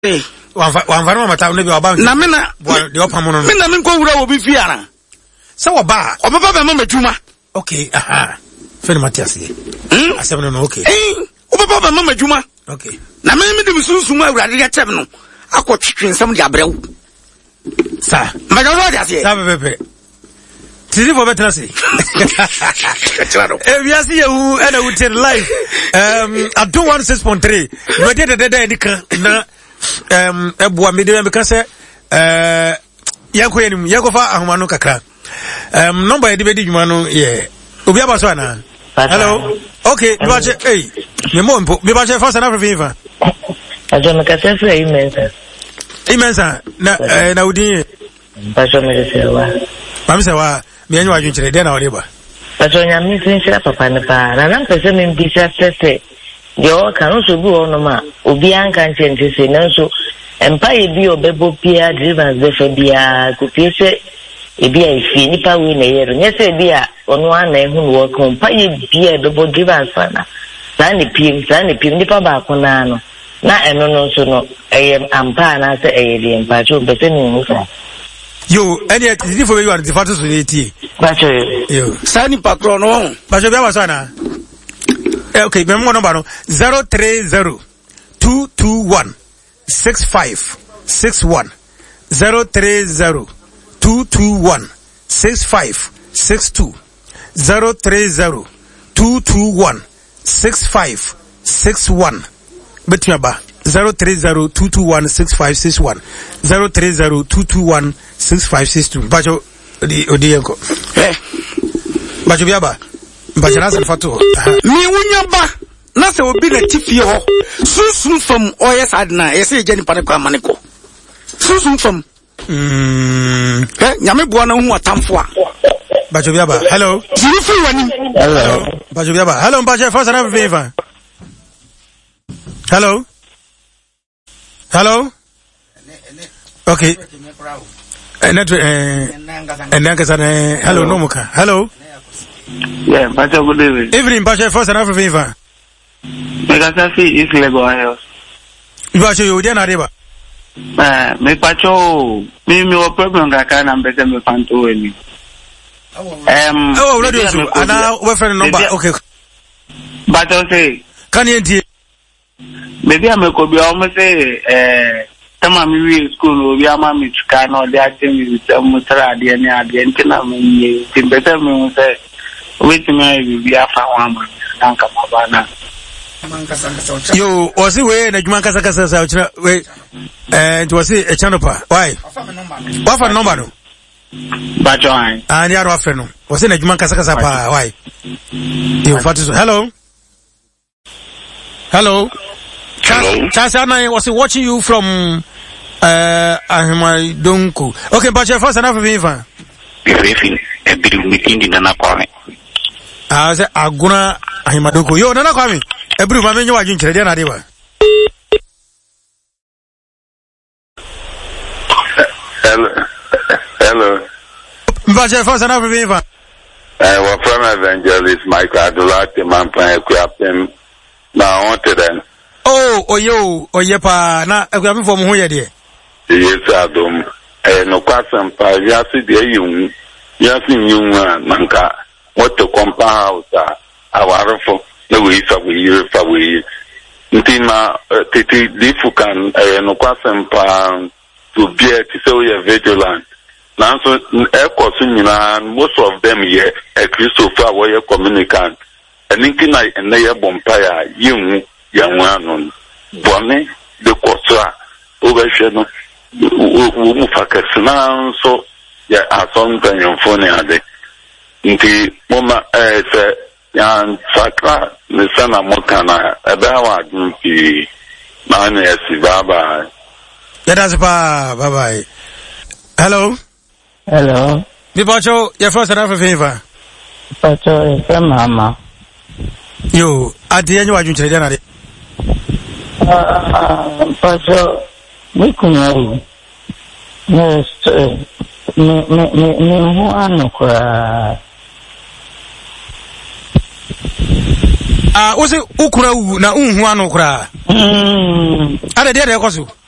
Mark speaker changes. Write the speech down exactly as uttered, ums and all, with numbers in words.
Speaker 1: Eh.
Speaker 2: Wanfano mata no be oba.
Speaker 1: Na me na
Speaker 2: de opamo no.
Speaker 1: Me na me nko wura obi fi ara.
Speaker 2: Se wo ba.
Speaker 1: Obaba be mama dwuma.
Speaker 2: Okay, aha. Fene Matias ye.
Speaker 1: Hmm?
Speaker 2: Asem no okay.
Speaker 1: Eh. Obaba be mama dwuma.
Speaker 2: Okay.
Speaker 1: Na me me de sunsun awurade ya tem no. Akotwetwe nsam de abrew.
Speaker 2: Sa.
Speaker 1: Ma ga ro ase.
Speaker 2: Sa pepe. Tiri for better say. Eh, we are see you and I would tell live. Um, I don't want six point three. But the the the na um ebua me dey because eh yanko yanim yanko fa ahoma no kakra. Um number e dey be di dwuma no yeah. Obi abaso ana. Hello. Okay, you watch hey. Me mo mpo. Me ba che fa sana fa.
Speaker 3: Ajo me kase fra imensa.
Speaker 2: Imensa na eh na udin.
Speaker 3: Pacho me sewa.
Speaker 2: Mami sewa. Me anyu adwun kire de na ode ba.
Speaker 3: Pacho nya mi tin shira papa ne pa. Na na pese me mbisa sese. Yo kan so bu ono ma. Obi anka nchente se na so empa ye bi obebo pia drivers de fe bia ko pese e bia ifi nipa we na yero. Nya se bia ono ana ehu no ko empa ye bia bebo drivers na. Sa ne pim, sa ne pim nipa ba ko na no. Na eno no so no eye ampa na se eye de empa cho pese ni musa.
Speaker 2: Yo, any activity for you are the fattest society.
Speaker 3: Pacho.
Speaker 2: Yo.
Speaker 1: Sani patron no.
Speaker 2: Pacho bia wasana. Eh, okay, me mo number no zero three zero two two one six five six one zero three zero two two one six five six two zero three zero two two one six five six one. Betwaba zero three zero two two one six five six one zero three zero two two one six five six two. Pacho odi odi enko.
Speaker 1: Eh.
Speaker 2: Pacho biaba. Pacho na se fato.
Speaker 1: Mi wunya ba na se obi na tifie ho. Sunsun fam oyes adna ese je ni pa ne kwa maneko. Sunsun fam.
Speaker 2: Mm.
Speaker 1: Eh, nyame bua na hu atamfo a.
Speaker 2: Pacho biaba. Hello.
Speaker 1: Zirifi wani.
Speaker 3: Hello.
Speaker 2: Pacho biaba. Hello, Pacho first na favor. Hello. Hello. Okay. Eh, network. Eh, and then kasana. Hello, no muka. Hello.
Speaker 4: Yeah, Pacho, good evening.
Speaker 2: Evening, Pacho first na favor.
Speaker 4: Megasa fi is Lego House.
Speaker 2: Pacho you dey na riba.
Speaker 4: Eh, me Pacho, me me o problem ga kana mbese me fanto weni. Um.
Speaker 2: Oh, radio show. Ana we friend number. Okay.
Speaker 4: Pacho say.
Speaker 2: Can you hear?
Speaker 4: Maybe I'm a could be almost say, eh, Tama mi school, we are mammy to cano, they are telling me some mutra, the any idea, and can I mean, better me say, wait to me, we are found one, Nanka Mabana.
Speaker 2: You was it way, the Jumanka Sasa, wait, and was it a chanopa? Why? What for number?
Speaker 4: But join.
Speaker 2: And the other afternoon. Was it a Jumanka Sasa? Why? You hello? Hello?
Speaker 5: Hello.
Speaker 2: Chasana was watching you from uh Ahmadonko. Okay, but your first enough of Viva.
Speaker 5: Everything a bit meeting in Nana Kwame.
Speaker 2: I said Aguna Ahmadonko. Yo, Nana Kwame. Every woman you are in Chediana River.
Speaker 5: Hello. Hello.
Speaker 2: But your first enough of Viva.
Speaker 5: I was from Evangelist Michael Adulati Mampa Equiapim. Now I wanted them.
Speaker 2: Oh, oh, yo, oh, yepa, na, I'm from who you're there.
Speaker 5: Yes, Adam. Eh, no question, pa, yasi de yung, yasi yung, manka, what to compare house, our for the way for we year for we. Ntima, titi, difukan, eh, no question, pa, to be a tisoya vigilant. Now, so, most of them here, a Christopher, where you communicant. And thinking I, and they are bompire, young, young one, bonnet, the Costa, over Mufakasna, so, yeah, I saw them phone at the Inti Moma, eh, Yan Sakra, the son of Mokana, a bawa, the man, yes, bye bye.
Speaker 2: Let us bye bye. Hello?
Speaker 3: Hello.
Speaker 2: Bipacho, your first enough of favor.
Speaker 3: Pacho is from Mama.
Speaker 2: Yo, at the end you are doing Chediana.
Speaker 3: Ah, Pacho, we can yes, me, me, me, me, who are no cry.
Speaker 2: Ah, was it Ukura na unhuano cry?
Speaker 3: Hmm.
Speaker 2: Ada dia dia kosu.